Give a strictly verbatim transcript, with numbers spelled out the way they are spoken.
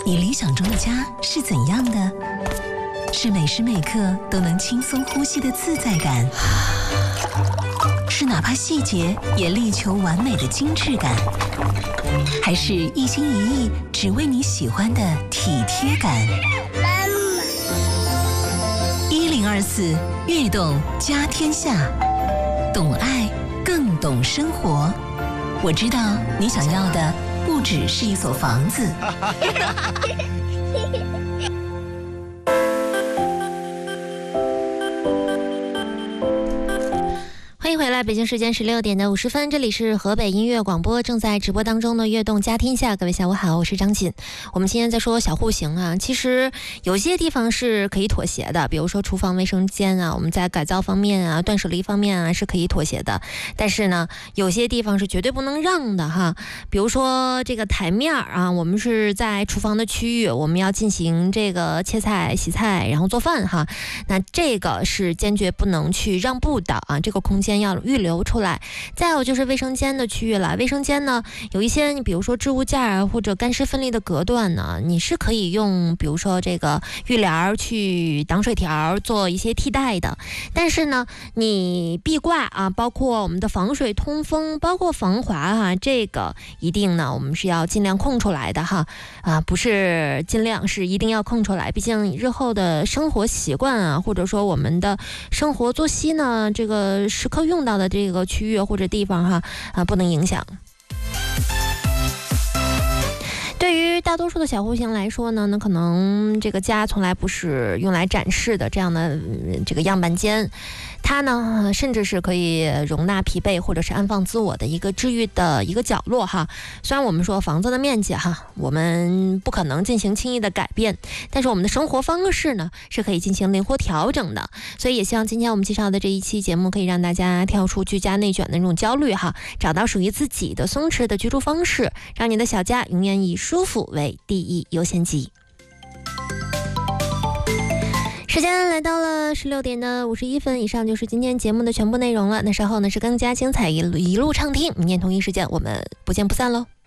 你理想中的家是怎样的？是每时每刻都能轻松呼吸的自在感，是哪怕细节也力求完美的精致感，还是一心一意只为你喜欢的体贴感？一零二四悦动家天下，懂爱更懂生活。我知道你想要的不只是一所房子。 欢迎回来，北京时间十六点的五十分，这里是河北音乐广播，正在直播当中的悦动家天下。各位下午好，我是张锦。我们今天在说小户型啊，其实有些地方是可以妥协的，比如说厨房卫生间啊，我们在改造方面啊，断舍离方面啊是可以妥协的。但是呢，有些地方是绝对不能让的哈，比如说这个台面啊，我们是在厨房的区域，我们要进行这个切菜、洗菜，然后做饭哈，那这个是坚决不能去让步的啊，这个空间要预留出来。再有就是卫生间的区域了，卫生间呢有一些你比如说置物架啊或者干湿分离的隔断呢，你是可以用比如说这个浴帘去挡水条做一些替代的。但是呢你壁挂啊，包括我们的防水通风，包括防滑啊，这个一定呢我们是要尽量空出来的哈啊，不是尽量，是一定要空出来。毕竟日后的生活习惯啊，或者说我们的生活作息呢，这个时刻用到的这个区域或者地方哈啊，不能影响。对于大多数的小户型来说呢，那可能这个家从来不是用来展示的这样的、嗯、这个样板间，它呢甚至是可以容纳疲惫或者是安放自我的一个治愈的一个角落哈。虽然我们说房子的面积哈，我们不可能进行轻易的改变，但是我们的生活方式呢是可以进行灵活调整的。所以也希望今天我们介绍的这一期节目可以让大家跳出居家内卷的那种焦虑哈，找到属于自己的松弛的居住方式，让你的小家永远以舒服为第一优先级。时间来到了十六点的五十一分，以上就是今天节目的全部内容了。那稍后呢是更加精彩一路一路畅听，明天同一时间我们不见不散喽。